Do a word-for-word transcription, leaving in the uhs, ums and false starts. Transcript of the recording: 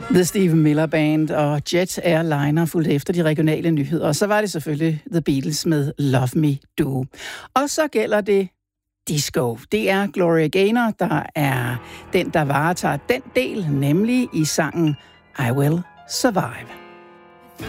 The Stephen Miller Band og Jet Airliner fulgte efter de regionale nyheder. Og så var det selvfølgelig The Beatles med Love Me Do. Og så gælder det disco. Det er Gloria Gaynor, der er den, der varetager den del, nemlig i sangen I Will Survive.